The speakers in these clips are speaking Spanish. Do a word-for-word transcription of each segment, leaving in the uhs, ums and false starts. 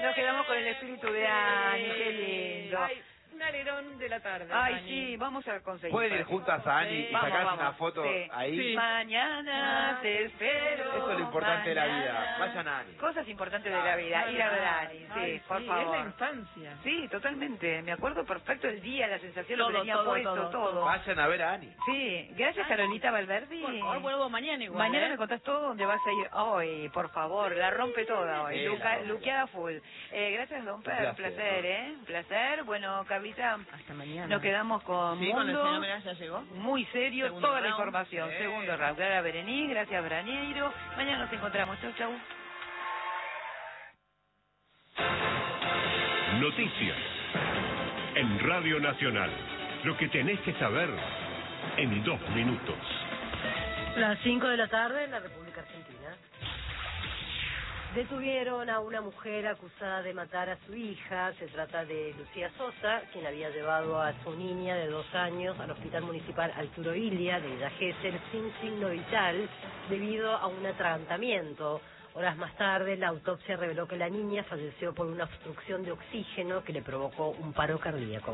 nos quedamos con el espíritu de Ani, qué lindo. Ay, un alerón de la tarde. Ay, Ani. sí, vamos a conseguir. Pueden ir juntas a Ani y Vamos, sacarse vamos. una foto Sí. ahí. Sí. Mañana te espero. Eso es lo importante de la vida. Mañana. Vayan a Ani. Cosas importantes de la vida. Ir a ver a Ani, sí, Ay, por sí, favor. Es la infancia. Sí, totalmente. Me acuerdo perfecto el día, la sensación, lo que Todo, tenía todo, puesto, todo, todo. todo. Vayan a ver a Ani. Sí, gracias Carolita Valverdi. Por favor, vuelvo mañana igual. Mañana ¿eh? me contás todo dónde vas a ir hoy, por favor, la rompe toda hoy, Sí, Luca, la- luqueada full. Eh, gracias, Don Per, un placer, placer, ¿eh? Un placer. Bueno, Carlita, Hasta mañana. nos quedamos con Sí, con el Mundo, fenómeno ya llegó. muy serio, Segundo toda la round. información. Sí. Segundo round. Gracias, Berenice, gracias, Brañeiro. Mañana nos encontramos. Chau, chau. Noticias en Radio Nacional. Lo que tenés que saber en dos minutos. Las cinco de la tarde en la República Argentina. Detuvieron a una mujer acusada de matar a su hija. Se trata de Lucía Sosa, quien había llevado a su niña de dos años al Hospital Municipal Arturo Illia de Villa Gesell sin signo vital debido a un atragantamiento. Horas más tarde, la autopsia reveló que la niña falleció por una obstrucción de oxígeno que le provocó un paro cardíaco.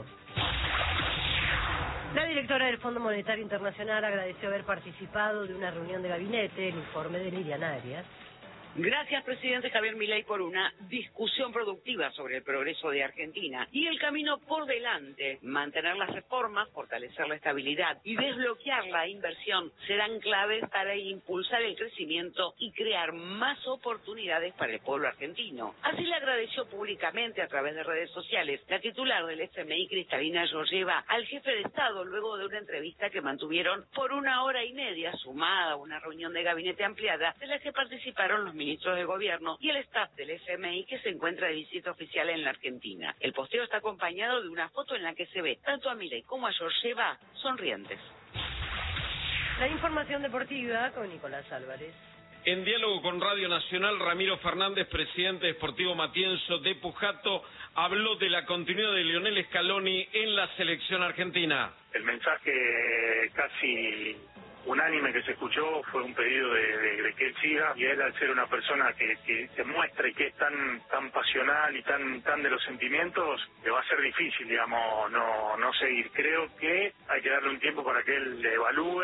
La directora del Fondo Monetario Internacional agradeció haber participado de una reunión de gabinete. El informe de Liliana Arias. Gracias, presidente Javier Milei, por una discusión productiva sobre el progreso de Argentina y el camino por delante. Mantener las reformas, fortalecer la estabilidad y desbloquear la inversión serán claves para impulsar el crecimiento y crear más oportunidades para el pueblo argentino. Así le agradeció públicamente a través de redes sociales la titular del F M I, Cristalina Georgieva, al jefe de Estado luego de una entrevista que mantuvieron por una hora y media, sumada a una reunión de gabinete ampliada de la que participaron los ministros de gobierno y el staff del F M I que se encuentra de visita oficial en la Argentina. El posteo está acompañado de una foto en la que se ve tanto a Milei como a Georgieva sonrientes. La información deportiva con Nicolás Álvarez. En diálogo con Radio Nacional, Ramiro Fernández, presidente de Sportivo Matienzo de Pujato, habló de la continuidad de Lionel Scaloni en la selección argentina. El mensaje casi unánime que se escuchó fue un pedido de, de, de que él siga, y él, al ser una persona que, que demuestra y que es tan tan pasional y tan tan de los sentimientos, le va a ser difícil, digamos, no no seguir. Creo que hay que darle un tiempo para que él le evalúe.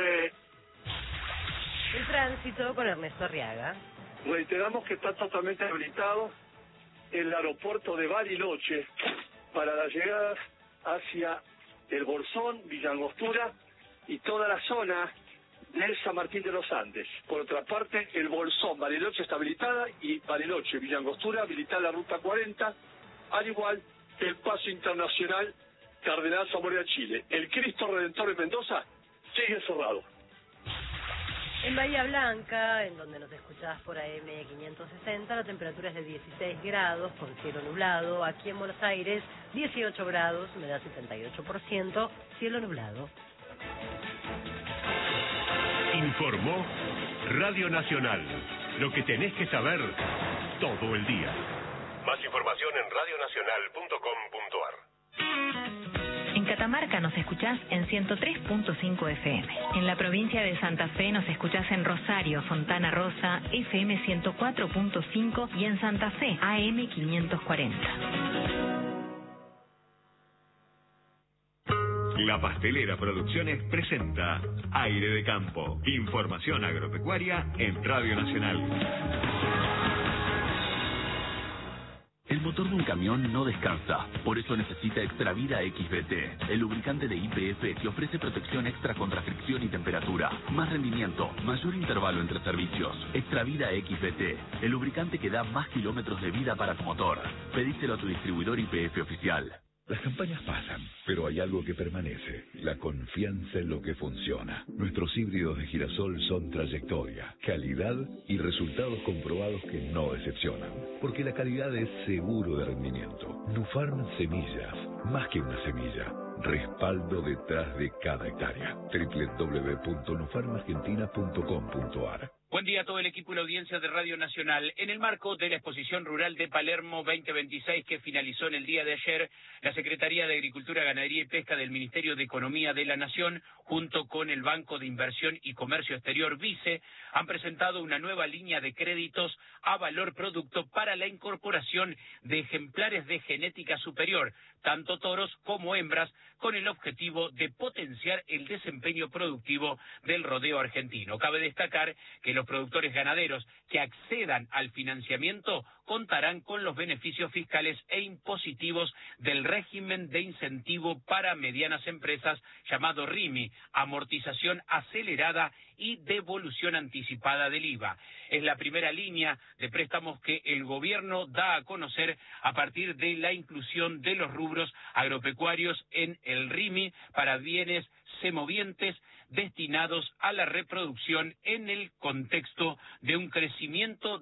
El tránsito con Ernesto Arriaga. Reiteramos que está totalmente habilitado el aeropuerto de Bariloche para las llegadas hacia el Bolsón, Villa Angostura y toda la zona de San Martín de los Andes. Por otra parte, el Bolsón, Bariloche está habilitada, y Bariloche, Villa Angostura, habilitada la ruta cuarenta, al igual que el paso internacional Cardenal Zamora Chile. El Cristo Redentor de Mendoza sigue cerrado. En Bahía Blanca, en donde nos escuchás por A M quinientos sesenta, la temperatura es de dieciséis grados, con cielo nublado. Aquí en Buenos Aires, dieciocho grados, humedad setenta y ocho por ciento, cielo nublado. Informó Radio Nacional. Lo que tenés que saber todo el día. Más información en radio nacional punto com punto ar. En Catamarca nos escuchás en ciento tres punto cinco F M. En la provincia de Santa Fe nos escuchás en Rosario, Fontana Rosa, F M ciento cuatro punto cinco y en Santa Fe, A M quinientos cuarenta. La Pastelera Producciones presenta Aire de Campo. Información agropecuaria en Radio Nacional. El motor de un camión no descansa, por eso necesita Extravida X B T, el lubricante de Y P F que ofrece protección extra contra fricción y temperatura, más rendimiento, mayor intervalo entre servicios. Extravida X B T, el lubricante que da más kilómetros de vida para tu motor. Pedíselo a tu distribuidor Y P F oficial. Las campañas pasan, pero hay algo que permanece, la confianza en lo que funciona. Nuestros híbridos de girasol son trayectoria, calidad y resultados comprobados que no decepcionan. Porque la calidad es seguro de rendimiento. Nufarm Semillas, más que una semilla, respaldo detrás de cada hectárea. doble u doble u doble u punto nufarm argentina punto com punto ar. Buen día a todo el equipo y la audiencia de Radio Nacional. En el marco de la Exposición Rural de Palermo veinte veintiséis que finalizó en el día de ayer, la Secretaría de Agricultura, Ganadería y Pesca del Ministerio de Economía de la Nación, junto con el Banco de Inversión y Comercio Exterior BICE, han presentado una nueva línea de créditos a valor producto para la incorporación de ejemplares de genética superior, tanto toros como hembras, con el objetivo de potenciar el desempeño productivo del rodeo argentino. Cabe destacar que los productores ganaderos que accedan al financiamiento contarán con los beneficios fiscales e impositivos del régimen de incentivo para medianas empresas llamado RIMI, amortización acelerada y devolución anticipada del I V A. Es la primera línea de préstamos que el gobierno da a conocer a partir de la inclusión de los rubros agropecuarios en el RIMI para bienes semovientes destinados a la reproducción en el contexto de un crecimiento